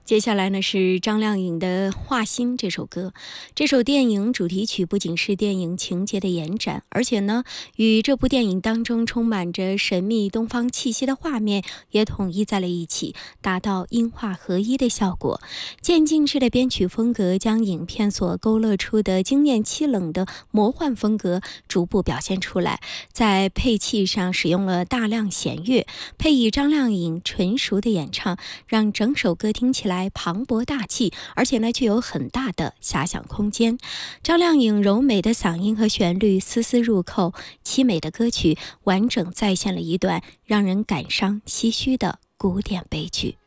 接下来呢是张靓颖的《画心》这首歌。这首电影主题曲不仅是电影情节的延展，而且呢与这部电影当中充满着神秘东方气息的画面也统一在了一起，达到音画合一的效果。渐进式的编曲风格将影片所勾勒出的惊艳凄冷的魔幻风格逐步表现出来，在配器上使用了大量弦乐，配以张靓颖纯熟的演唱，让整首歌听起来磅礴大气，而且呢具有很大的遐想空间。张靓颖柔美的嗓音和旋律丝丝入扣，凄美的歌曲完整再现了一段让人感伤唏嘘的古典悲剧。